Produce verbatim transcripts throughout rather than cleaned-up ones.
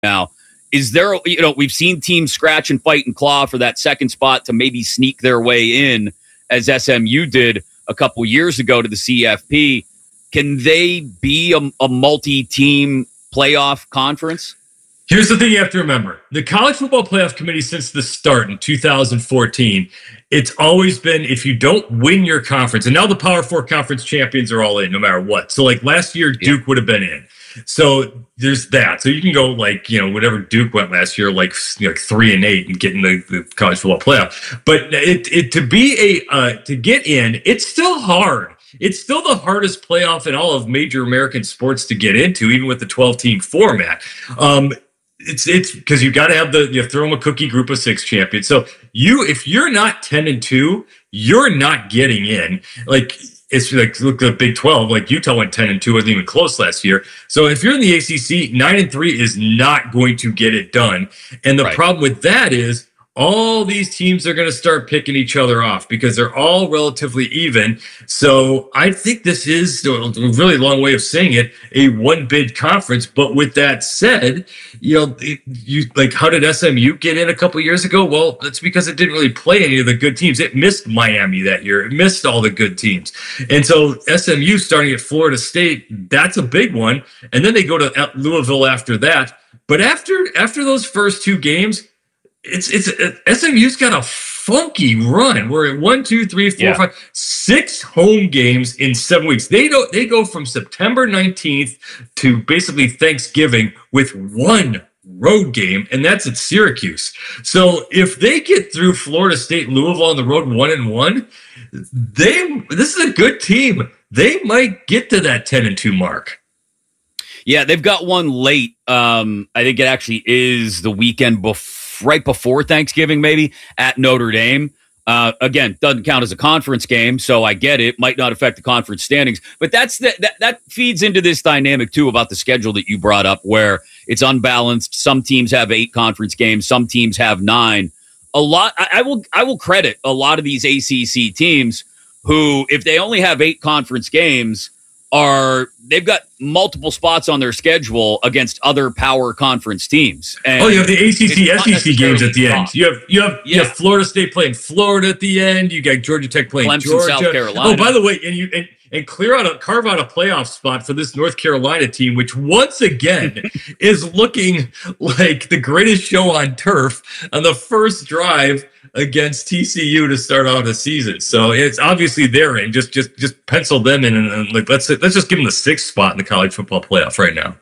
now. Is there, you know, we've seen teams scratch and fight and claw for that second spot to maybe sneak their way in, as S M U did a couple years ago to the C F P. Can they be a, a multi-team playoff conference? Here's the thing you have to remember. The College Football Playoff Committee, since the start in two thousand fourteen, it's always been, if you don't win your conference, and now the Power Four conference champions are all in no matter what. So like last year, Duke yeah. would have been in. So there's that. So you can go like, you know, whatever Duke went last year, like, you know, three and eight and get in the, the college football playoff. But it, it to be a, uh, to get in, it's still hard. It's still the hardest playoff in all of major American sports to get into, even with the twelve team format. Um, It's it's because you got to have the you throw them a cookie group of six champion. So you if you're not ten and two, you're not getting in. Like it's like look at the Big twelve. Like Utah went ten and two, wasn't even close last year. So if you're in the A C C, nine and three is not going to get it done. And the right. problem with that is all these teams are going to start picking each other off because they're all relatively even. So I think this is a really long way of saying it, a one bid conference. But with that said, you know, you like how did S M U get in a couple years ago? Well, that's because it didn't really play any of the good teams. It missed Miami that year. It missed all the good teams. And so S M U starting at Florida State, that's a big one. And then they go to Louisville after that. But after after those first two games, It's it's uh, S M U's got a funky run. We're at one, two, three, four, yeah. five, six home games in seven weeks. They don't. They go from September nineteenth to basically Thanksgiving with one road game, and that's at Syracuse. So if they get through Florida State, Louisville on the road, one and one, they this is a good team. They might get to that ten and two mark. Yeah, they've got one late. Um, I think it actually is the weekend before. Right before Thanksgiving, maybe, at Notre Dame. Uh, again, doesn't count as a conference game, so I get it. Might not affect the conference standings. But that's the, that that feeds into this dynamic, too, about the schedule that you brought up, where it's unbalanced. Some teams have eight conference games. Some teams have nine. A lot. I, I will I will credit a lot of these A C C teams who, if they only have eight conference games, are they've got multiple spots on their schedule against other power conference teams. And oh, you have the A C C, S E C games at the end. You have you have yeah. you have Florida State playing Florida at the end. You got Georgia Tech playing Clemson, Georgia. South Carolina. Oh, by the way, and you and, and clear out a carve out a playoff spot for this North Carolina team, which once again is looking like the greatest show on turf on the first drive against T C U to start out the season. So it's obviously they're in. Just just just pencil them in and, and like let's let's just give them the sixth spot in the college football playoff right now.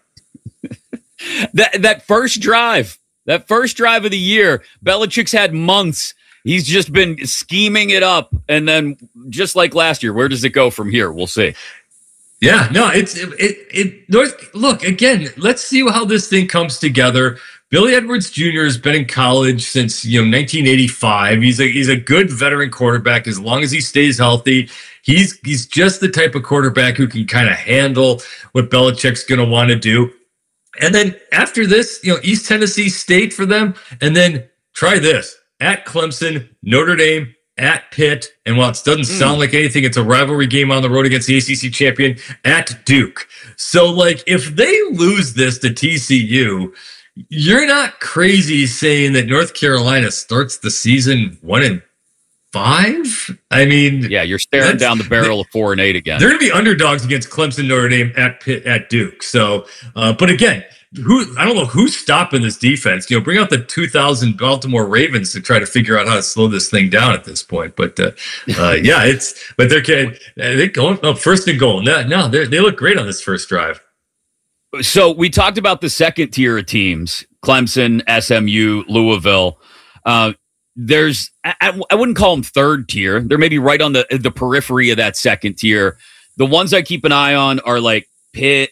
that that first drive, that first drive of the year, Belichick's had months. He's just been scheming it up, and then just like last year, where does it go from here? We'll see. Yeah, no, it's it it, it North. Look again. Let's see how this thing comes together. Billy Edwards Junior has been in college since, you know, nineteen eighty-five. He's a he's a good veteran quarterback as long as he stays healthy. He's he's just the type of quarterback who can kind of handle what Belichick's going to want to do. And then after this, you know, East Tennessee State for them, and then try this at Clemson, Notre Dame, at Pitt, and while it doesn't mm. sound like anything, it's a rivalry game on the road against the A C C champion at Duke. So, like, if they lose this to T C U, you're not crazy saying that North Carolina starts the season one and five. I mean, yeah, you're staring down the barrel of four and eight again. They're going to be underdogs against Clemson, Notre Dame, at Pitt, at Duke. So, uh, but again, who I don't know who's stopping this defense. You know, bring out the two thousand Baltimore Ravens to try to figure out how to slow this thing down at this point. But uh, uh, yeah, it's but they're they going up first and goal. No, no, they they look great on this first drive. So we talked about the second tier of teams: Clemson, S M U, Louisville. Uh, there's I, I wouldn't call them third tier. They're maybe right on the the periphery of that second tier. The ones I keep an eye on are like Pitt,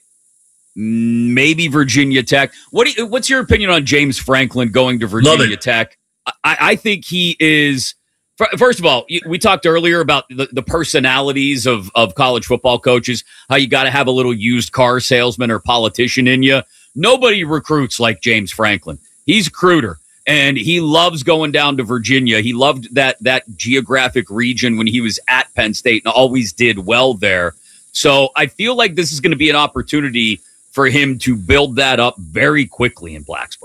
maybe Virginia Tech. What do you, what's your opinion on James Franklin going to Virginia Tech? I, I think he is. First of all, we talked earlier about the, the personalities of, of college football coaches, how you got to have a little used car salesman or politician in you. Nobody recruits like James Franklin. He's a recruiter, and he loves going down to Virginia. He loved that that geographic region when he was at Penn State and always did well there. So I feel like this is going to be an opportunity for him to build that up very quickly in Blacksburg.